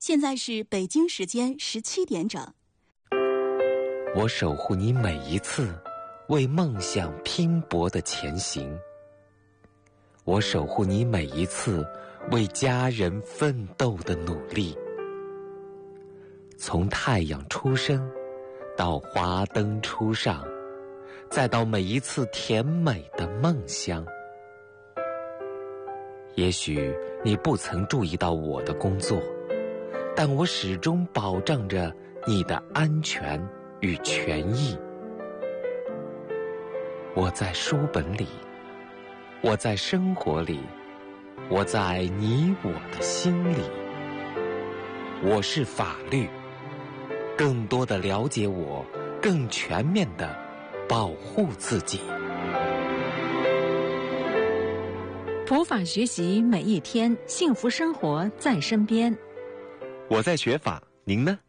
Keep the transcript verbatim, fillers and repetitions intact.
现在是北京时间十七点整。 我守护你每一次为梦想拼搏的前行，我守护你每一次为家人奋斗的努力。从太阳出生到华灯初上，再到每一次甜美的梦乡。也许你不曾注意到我的工作，但我始终保障着你的安全与权益。我在书本里，我在生活里，我在你我的心里。我是法律，更多的了解我，更全面的保护自己。 普法学习每一天，幸福生活在身边。 我在学法，您呢？